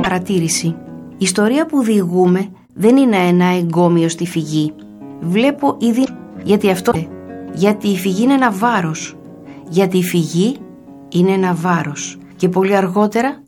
παρατήρηση. Η ιστορία που διηγούμε δεν είναι ένα εγκόμιο στη φυγή. Βλέπω ήδη γιατί η φυγή είναι ένα βάρος. Γιατί η φυγή είναι ένα βάρος. Και πολύ αργότερα